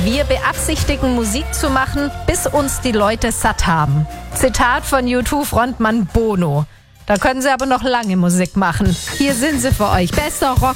Wir beabsichtigen, Musik zu machen, bis uns die Leute satt haben. Zitat von U2-Frontmann Bono. Da können sie aber noch lange Musik machen. Hier sind sie für euch. Bester Rock